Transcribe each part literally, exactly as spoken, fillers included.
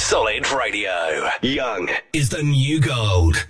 Solid Radio. Young is the new gold.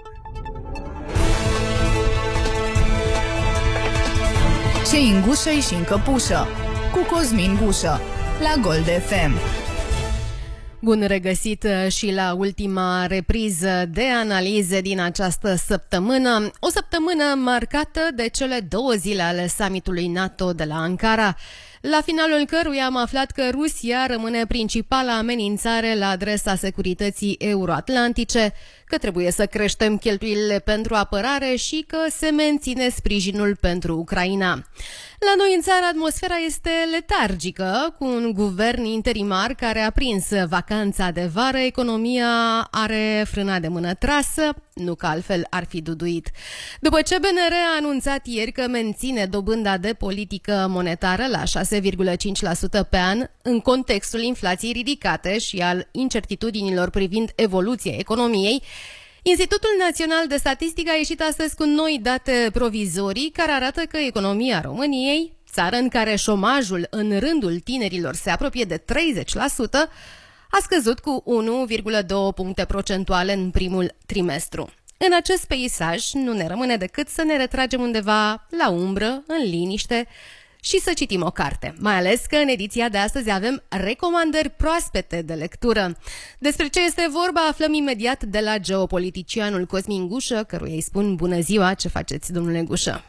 Ce-i în gușă și în căpușă, cu Cosmin Gușă, la Gold F M. Bun regăsit și la ultima repriză de analize din această săptămână. O săptămână marcată de cele două zile ale summitului NATO de la Ankara, la finalul căruia am aflat că Rusia rămâne principala amenințare la adresa securității euroatlantice, că trebuie să creștem cheltuielile pentru apărare și că se menține sprijinul pentru Ucraina. La noi în țară atmosfera este letargică, cu un guvern interimar care a prins vacanța de vară, economia are frâna de mână trasă, nu că altfel ar fi duduit. După ce B N R a anunțat ieri că menține dobânda de politică monetară la șase virgulă cinci la sută pe an, în contextul inflației ridicate și al incertitudinilor privind evoluția economiei, Institutul Național de Statistică a ieșit astăzi cu noi date provizorii care arată că economia României, țară în care șomajul în rândul tinerilor se apropie de treizeci la sută, a scăzut cu unu virgulă doi puncte procentuale în primul trimestru. În acest peisaj nu ne rămâne decât să ne retragem undeva la umbră, în liniște, și să citim o carte, mai ales că în ediția de astăzi avem recomandări proaspete de lectură. Despre ce este vorba aflăm imediat de la geopoliticianul Cosmin Gușă, căruia îi spun bună ziua. Ce faceți, domnule Gușă?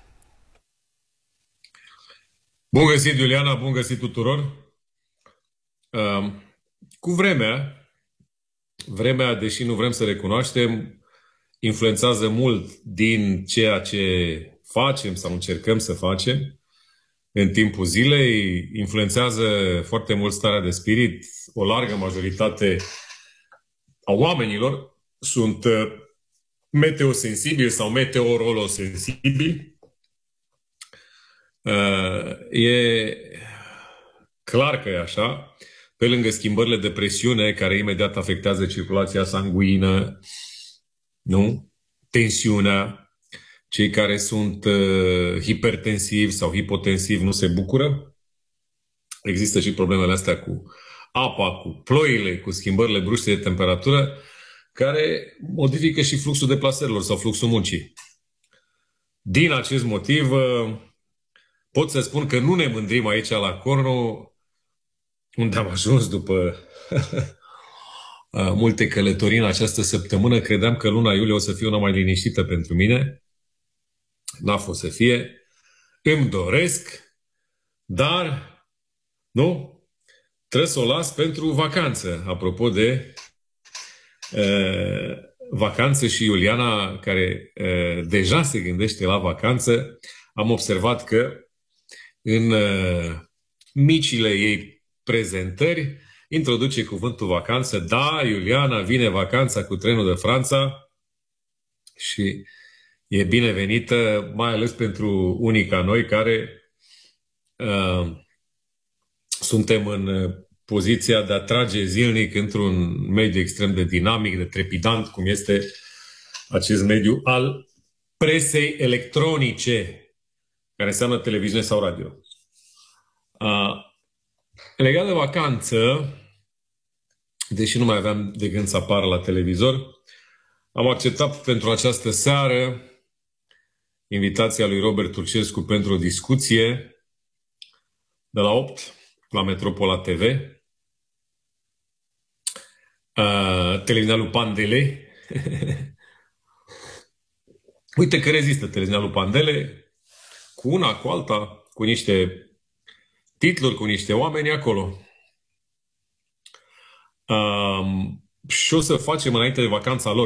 Bun găsit, Iuliana, bun găsit tuturor. Uh, cu vremea, vremea, deși nu vrem să recunoaștem, influențează mult din ceea ce facem sau încercăm să facem în timpul zilei, influențează foarte mult starea de spirit. O largă majoritate a oamenilor sunt meteosensibili sau meteorolosensibili. E clar că e așa. Pe lângă schimbările de presiune care imediat afectează circulația sanguină, nu? Tensiunea. Cei care sunt uh, hipertensivi sau hipotensivi nu se bucură. Există și problemele astea cu apa, cu ploile, cu schimbările bruște de temperatură, care modifică și fluxul deplasărilor sau fluxul muncii. Din acest motiv, uh, pot să spun că nu ne mândrim aici la Cornu, unde am ajuns după multe călătorii în această săptămână. Credeam că luna iulie o să fie una mai liniștită pentru mine. N-a fost să fie. Îmi doresc, dar nu, trebuie să o las pentru vacanță. Apropo de uh, vacanță și Iuliana, care uh, deja se gândește la vacanță, am observat că în uh, micile ei prezentări introduce cuvântul vacanță. Da, Iuliana, vine vacanța cu trenul de Franța și e binevenită, mai ales pentru unii ca noi care uh, suntem în poziția de a trage zilnic într-un mediu extrem de dinamic, de trepidant, cum este acest mediu al presei electronice, care înseamnă televiziune sau radio. Uh, legat de vacanță, deși nu mai aveam de gând să apară la televizor, am acceptat pentru această seară invitația lui Robert Turcescu pentru o discuție de la opt la Metropola T V. Uh, televiziunea lui Pandele. Uite că rezistă televiziunea lui Pandele, cu una, cu alta, cu niște titluri, cu niște oameni acolo. Uh, și o să facem înainte de vacanța lor